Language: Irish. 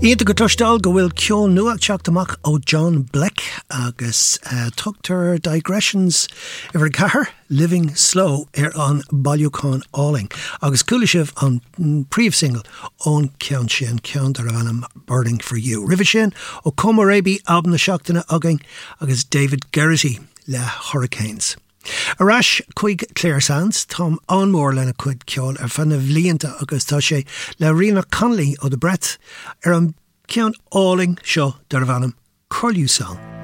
Iad go tostal go bhfuil ceol nua teachtamach ó John Bleck agus tugtar digressions iver cahar Living Slow an Bailiúchán Áling agus cúla sibh an príomh-single ón ceann sin ceann dar bhanam Burning for You. Ribh sin ó Comoraby album na seachtaine againn agus David Geraghty le Hurricanes. Arás chuig Clare Sands, Tom anmór lena cuid ceol fanna bhlianta agus tá sé le Rina Connolly ó The Brett an ceann áling seo dar bhanam Curlew Song.